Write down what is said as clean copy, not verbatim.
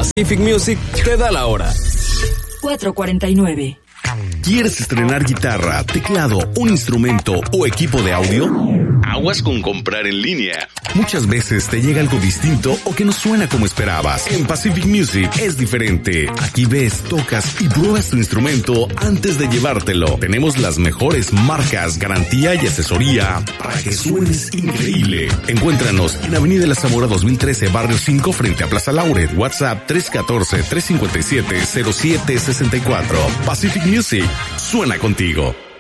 Pacific Music te da la hora. 4:49. ¿Quieres estrenar guitarra, teclado, un instrumento o equipo de audio? Aguas con comprar en línea. Muchas veces te llega algo distinto o que no suena como esperabas. En Pacific Music es diferente. Aquí ves, tocas y pruebas tu instrumento antes de llevártelo. Tenemos las mejores marcas, garantía y asesoría para que suenes increíble. Encuéntranos en Avenida La Zamora 2013, Barrio 5, frente a Plaza Lauret. WhatsApp 314-357-0764. Pacific Music suena contigo.